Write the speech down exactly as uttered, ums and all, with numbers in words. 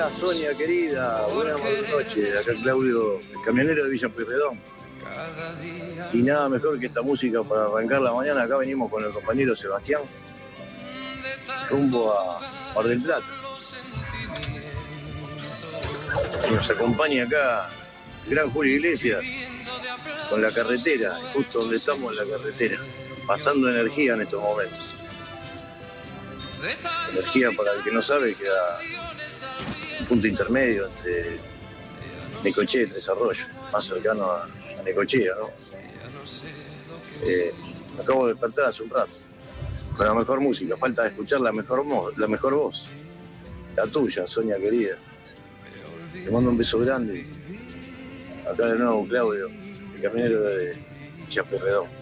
Hola Sonia querida, buenas noches, acá Claudio, el camionero de Villa Pueyrredón. Y nada mejor que esta música para arrancar la mañana. Acá venimos con el compañero Sebastián rumbo a Mar del Plata. Y nos acompaña acá el gran Julio Iglesias con la carretera, justo donde estamos en la carretera, pasando energía en estos momentos. Energía, para el que no sabe, queda un punto intermedio entre Necochea y Tres Arroyos, más cercano a, a Necochea, ¿no? Eh, me acabo de despertar hace un rato, con la mejor música, falta escuchar la mejor, la mejor voz, la tuya, Sonia querida. Te mando un beso grande. Acá de nuevo Claudio, el camionero de Villa Pueyrredón.